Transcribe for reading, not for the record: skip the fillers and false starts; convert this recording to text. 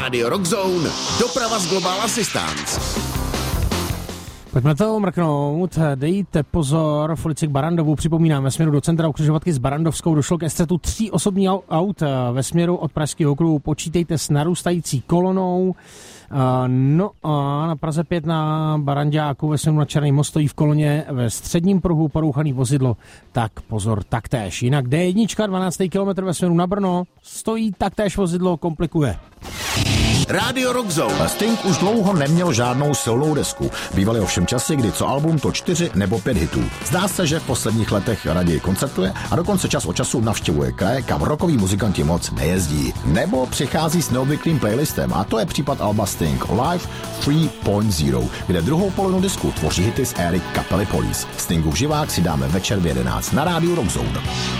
Radio Rock Zone, doprava z Global Assistance. Pojďme to mrknout, dejte pozor, v ulici k Barandovu, připomínám, ve směru do centra u křižovatky s Barandovskou došlo ke střetu 3 osobních aut ve směru od Pražského okruhu, počítejte s narůstající kolonou. No a na Praze 5 na Baranďáku ve směru na Černý most stojí v koloně ve středním pruhu porouchaný vozidlo, tak pozor taktéž. Jinak D1, 12. kilometr ve směru na Brno, stojí taktéž vozidlo, komplikuje. Radio Rock Zone. Sting už dlouho neměl žádnou silnou desku. Bývaly ovšem časy, kdy co album, to 4 nebo 5 hitů. Zdá se, že v posledních letech raději koncertuje a dokonce čas od času navštěvuje kraje, kam rockoví muzikanti moc nejezdí. Nebo přichází s neobvyklým playlistem a to je případ alba Sting Live 3.0, kde druhou polovinu disku tvoří hity z éry kapely Police. Stingův živák si dáme večer v 11 na rádiu Rock Zone.